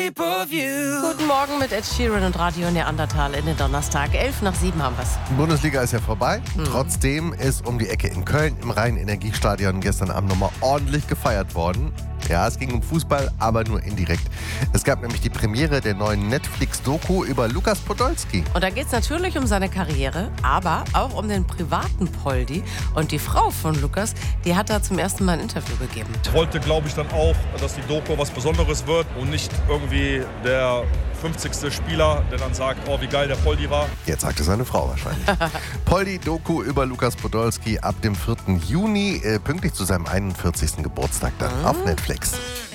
Guten Morgen mit Ed Sheeran und Radio Neandertal in den Donnerstag. 6:11 haben wir's. Die Bundesliga ist ja vorbei. Trotzdem ist um die Ecke in Köln im Rhein-Energiestadion gestern Abend nochmal ordentlich gefeiert worden. Ja, es ging um Fußball, aber nur indirekt. Es gab nämlich die Premiere der neuen Netflix-Doku über Lukas Podolski. Und da geht's natürlich um seine Karriere, aber auch um den privaten Poldi. Und die Frau von Lukas, die hat da zum ersten Mal ein Interview gegeben. Ich wollte, glaube ich, dann auch, dass die Doku was Besonderes wird und nicht irgendwie der 50. Spieler, der dann sagt, oh, wie geil der Poldi war. Jetzt sagte seine Frau wahrscheinlich. Poldi-Doku über Lukas Podolski ab dem 4. Juni, pünktlich zu seinem 41. Geburtstag dann auf Netflix.